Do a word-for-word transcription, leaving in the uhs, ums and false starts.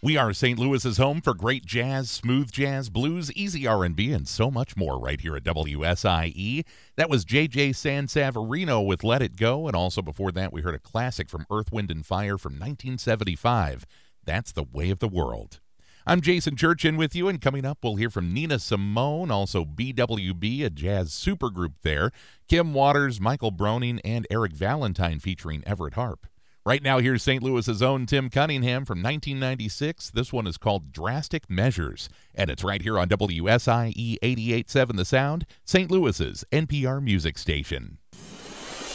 We are Saint Louis's home for great jazz, smooth jazz, blues, easy R and B, and so much more right here at W S I E. That was J J Sansaverino with Let It Go, and also before that we heard a classic from Earth, Wind and Fire from nineteen seventy-five. That's The Way of the World. I'm Jason Church in with you, and coming up we'll hear from Nina Simone, also B W B, a jazz supergroup there, Kim Waters, Michael Broning, and Eric Valentine featuring Everett Harp. Right now, here's Saint Louis's own Tim Cunningham from nineteen ninety-six. This one is called Drastic Measures, and it's right here on W S I E eighty-eight point seven The Sound, Saint Louis's N P R music station.